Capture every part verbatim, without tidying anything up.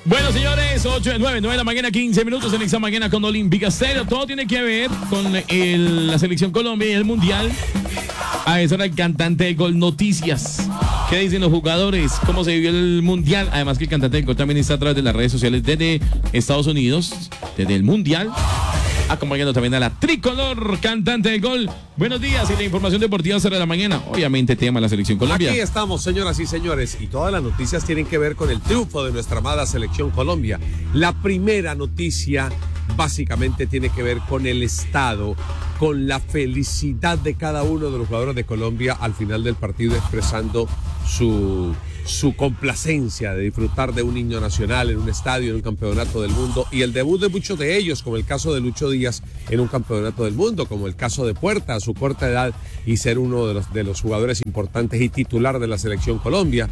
Bueno, señores, ocho de nueve, nueve de la mañana, quince minutos en esta mañana con Olímpica Estéreo. Todo tiene que ver con el, la selección Colombia y el Mundial. A eso era el cantante del gol Noticias. ¿Qué dicen los jugadores? ¿Cómo se vivió el Mundial? Además que el cantante del gol también está a través de las redes sociales desde Estados Unidos, desde el Mundial, acompañando también a la tricolor cantante del gol. Buenos días y la información deportiva será de la mañana. Obviamente tema de la selección Colombia. Aquí estamos, señoras y señores, y todas las noticias tienen que ver con el triunfo de nuestra amada selección Colombia. La primera noticia básicamente tiene que ver con el estado, con la felicidad de cada uno de los jugadores de Colombia al final del partido, expresando su, su complacencia de disfrutar de un himno nacional en un estadio, en un campeonato del mundo, y el debut de muchos de ellos, como el caso de Lucho Díaz en un campeonato del mundo, como el caso de Puerta a su corta edad y ser uno de los, de los jugadores importantes y titular de la selección Colombia.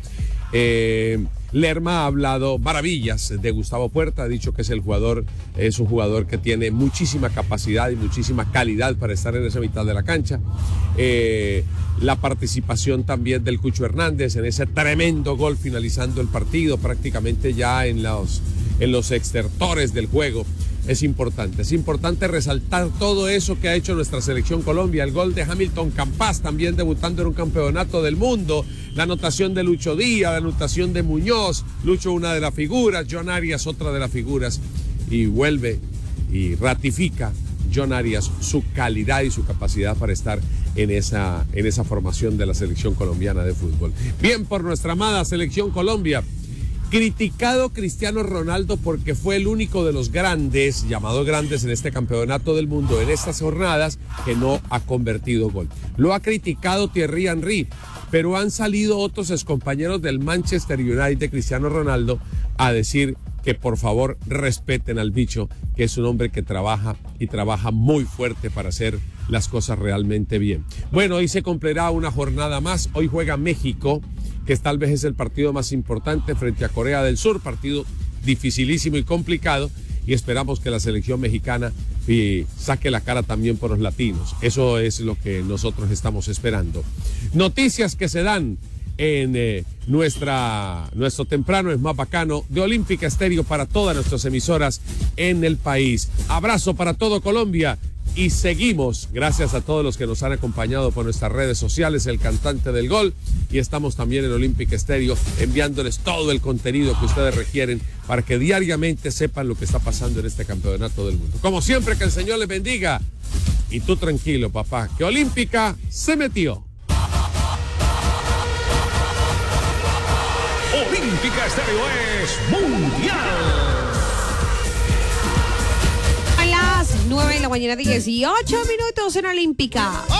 Eh, Lerma ha hablado maravillas de Gustavo Puerta, ha dicho que es el jugador, es un jugador que tiene muchísima capacidad y muchísima calidad para estar en esa mitad de la cancha. Eh, la participación también del Cucho Hernández en ese tremendo gol finalizando el partido, prácticamente ya en los, en los extertores del juego. Es importante, es importante resaltar todo eso que ha hecho nuestra selección Colombia, el gol de Hamilton Campas también debutando en un campeonato del mundo, la anotación de Lucho Díaz, la anotación de Muñoz, Lucho una de las figuras, John Arias otra de las figuras, y vuelve y ratifica John Arias su calidad y su capacidad para estar en esa, en esa formación de la selección colombiana de fútbol. Bien por nuestra amada selección Colombia. Criticado Cristiano Ronaldo porque fue el único de los grandes, llamados grandes en este campeonato del mundo, en estas jornadas, que no ha convertido gol. Lo ha criticado Thierry Henry, pero han salido otros excompañeros del Manchester United de Cristiano Ronaldo a decir que por favor respeten al bicho, que es un hombre que trabaja y trabaja muy fuerte para hacer las cosas realmente bien. Bueno, hoy se cumplirá una jornada más, hoy juega México, que tal vez es el partido más importante frente a Corea del Sur, partido dificilísimo y complicado, y esperamos que la selección mexicana y saque la cara también por los latinos. Eso es lo que nosotros estamos esperando. Noticias que se dan en eh, nuestra, nuestro temprano es más bacano de Olímpica Estéreo para todas nuestras emisoras en el país. Abrazo para todo Colombia. Y seguimos, gracias a todos los que nos han acompañado por nuestras redes sociales, el cantante del gol, y estamos también en Olímpica Estéreo enviándoles todo el contenido que ustedes requieren para que diariamente sepan lo que está pasando en este campeonato del mundo. Como siempre, que el Señor les bendiga, y tú tranquilo, papá, que Olímpica se metió. Olímpica Estéreo es mundial. nueve de la mañana, dieciocho minutos en Olímpica.